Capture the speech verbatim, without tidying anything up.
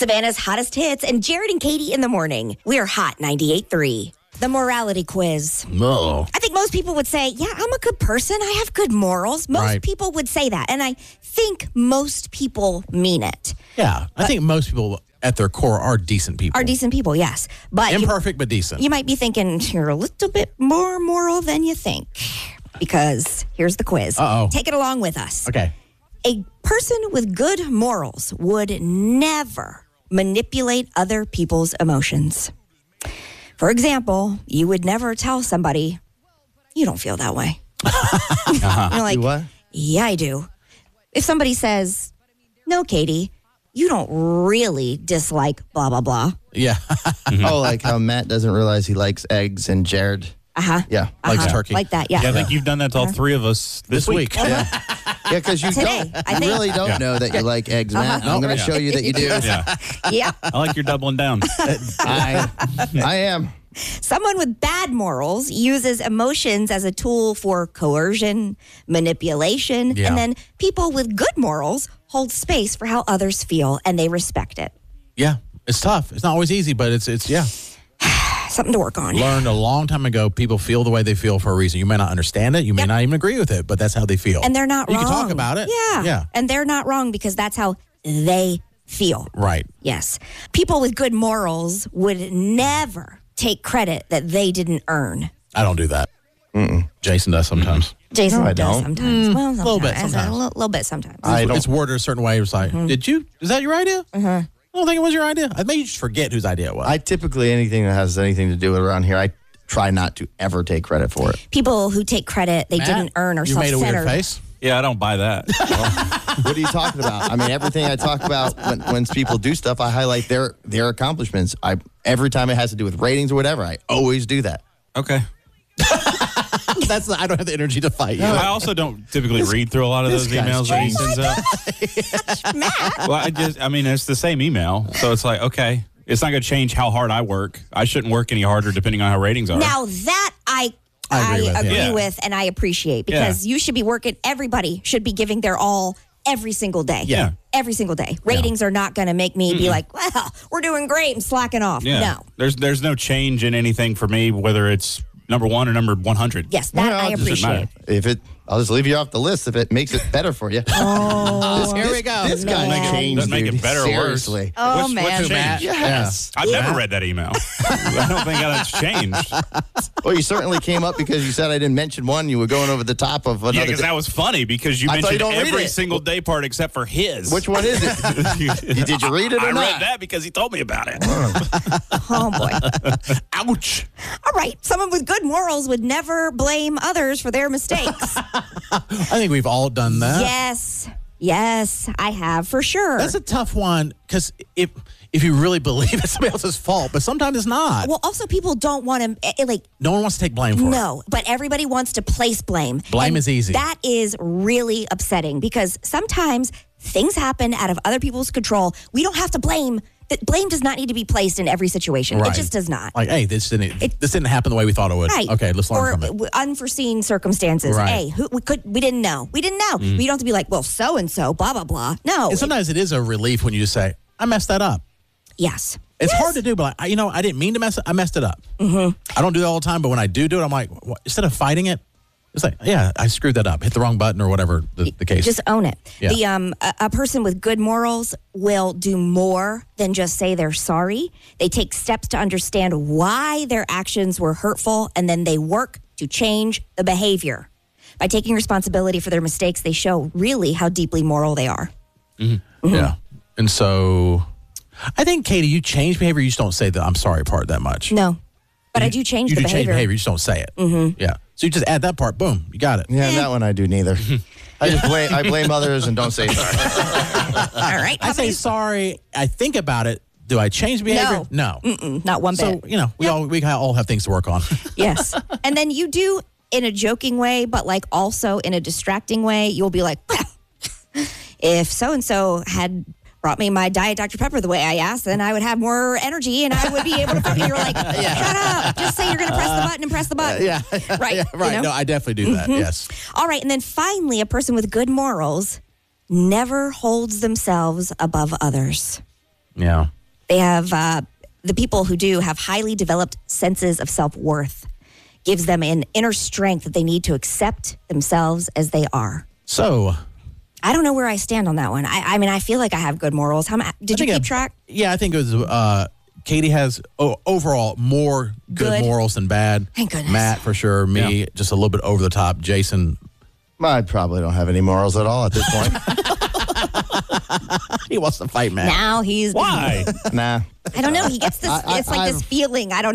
Savannah's hottest hits and Jared and Katie in the morning. We're Hot ninety-eight point three. The morality quiz. No. I think most people would say, yeah, I'm a good person. I have good morals. Most Right. people would say that. And I think most people mean it. Yeah. I think most people at their core are decent people. Are decent people, yes. But you, Imperfect, but decent. you might be thinking you're a little bit more moral than you think. Because here's the quiz. Uh-oh. Take it along with us. Okay. A person with good morals would never manipulate other people's emotions. For example, you would never tell somebody, you don't feel that way. Uh-huh. You're like, Do what? yeah, I do. If somebody says, no, Katie, you don't really dislike blah, blah, blah. Yeah. Oh, like how Matt doesn't realize he likes eggs and Jared. Uh-huh. Yeah. Likes Uh-huh. turkey. Like that, yeah. Yeah, I think you've done that to all three of us this, This week. Yeah. Yeah, because you Today, don't, I you think. really don't know that you like eggs, Matt. Uh-huh. I'm going to Yeah. show you that you do. Yeah, Yeah. I like your doubling down. I, I am. Someone with bad morals uses emotions as a tool for coercion, manipulation, Yeah. and then people with good morals hold space for how others feel and they respect it. Yeah. It's tough. It's not always easy, but it's, it's yeah. Something to work on. Learned a long time ago, people feel the way they feel for a reason. You may not understand it. You may Yep. not even agree with it, but that's how they feel. And they're not you wrong. can talk about it. Yeah. Yeah. And they're not wrong because that's how they feel. Right. Yes. People with good morals would never take credit that they didn't earn. I don't do that. Mm-mm. Jason does sometimes. Jason No, I does don't. sometimes. well, sometimes. Mm. little bit, A sometimes. little, little bit sometimes. I It's, don't. it's worded a certain way. It was like, did you? Is that your idea? Uh-huh. I don't think it was your idea. I may you just forget whose idea it was. I typically, anything that has anything to do with around here, I try not to ever take credit for it. People who take credit they Matt, didn't earn are you made a self-centered. weird face. Yeah, I don't buy that. What are you talking about? I mean, everything I talk about when, when people do stuff, I highlight their their accomplishments. I every time it has to do with ratings or whatever, I always do that. Okay. That's the, I don't have the energy to fight you. I also don't typically read through a lot of this those guy's emails that he changed. sends out. Well, I just, I mean, it's the same email, so it's like, okay, it's not going to change how hard I work. I shouldn't work any harder depending on how ratings are. Now that I I I agree agree, with, yeah. with and I appreciate because you should be working. Everybody should be giving their all every single day. Yeah. Every single day. Ratings are not going to make me be like, well, we're doing great and slacking off. yeah. No. There's there's no change in anything for me, whether it's number one or number one hundred. Yes, that Well, I it doesn't appreciate. matter. If it, I'll just leave you off the list if it makes it better for you. Oh, Here we go. This guy Man. changed, Doesn't make it dude. better or worse. Seriously. oh What's- man. what's changed? Yes. I've never read that email. I don't think that's changed. Well, you certainly came up because you said I didn't mention one. You were going over the top of another. Yeah, because that was funny because you I thought you mentioned don't read every it. single day part except for his. Which one is it? You- did you read it or I not? read that because he told me about it. Oh boy. Ouch. All right. Someone with good morals would never blame others for their mistakes. I think we've all done that. Yes. Yes, I have for sure. That's a tough one because if if you really believe it's somebody else's fault, but sometimes it's not. well, also people don't want to like No one wants to take blame for it. no, but everybody wants to place blame. Blame And is easy. That is really upsetting because sometimes things happen out of other people's control. We don't have to blame. That blame does not need to be placed in every situation. Right. It just does not. Like, hey, this didn't It- this didn't happen the way we thought it would. Right. Okay, let's learn or from it. w- unforeseen circumstances. Right. Hey, who, we could we didn't know. We didn't know. Mm-hmm. We don't have to be like, well, so and so, blah blah blah. No. And sometimes it is a relief when you just say, I messed that up. yes. It's Yes. hard to do, but I, you know, I didn't mean to mess it. I messed it up. Mm-hmm. I don't do that all the time, but when I do do it, I'm like, what? Instead of fighting it, it's like, yeah, I screwed that up. Hit the wrong button or whatever the, the case. Just own it. Yeah. The um a, a person with good morals will do more than just say they're sorry. They take steps to understand why their actions were hurtful and then they work to change the behavior. By taking responsibility for their mistakes, they show really how deeply moral they are. Yeah. And so I think, Katie, you change behavior. You just don't say the I'm sorry part that much. No. But I do change you the do change behavior. behavior. You just don't say it. Mm-hmm. Yeah. So you just add that part. Boom. You got it. Yeah, that one I do neither. I just blame I blame others and don't say sorry. All right. I How say many- sorry. I think about it. Do I change behavior? No. No. Mm, not one So, bit. you know, we all we all have things to work on. Yes. And then you do in a joking way, but like also in a distracting way, you'll be like, well, if so and so had brought me my Diet Doctor Pepper the way I asked, then I would have more energy and I would be able to fucking, you're like, shut up. Just say you're going to press the button and press the button. yeah. Right. Yeah, you right. know? No, I definitely do that. Yes. All right. And then finally, a person with good morals never holds themselves above others. Yeah. They have, uh, the people who do have highly developed senses of self-worth, gives them an inner strength that they need to accept themselves as they are. So, I don't know where I stand on that one. I, I mean, I feel like I have good morals. How ma- did I you think keep I- track? Yeah, I think it was, uh, Katie has o- overall more good, Good. morals than bad. Thank goodness. Matt, for sure. Me, Yeah. just a little bit over the top. Jason, I probably don't have any morals at all at this point. he wants to fight Matt. Now he's Why? Nah. I don't know. He gets this. I- I- it's like I've- this feeling. I don't